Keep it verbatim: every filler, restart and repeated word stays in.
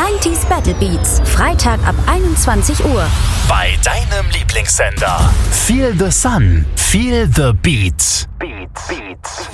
neunziger Battle Beats. Freitag ab einundzwanzig Uhr. Bei deinem Lieblingssender. Feel the Sun. Feel the Beat. Beat. Beat.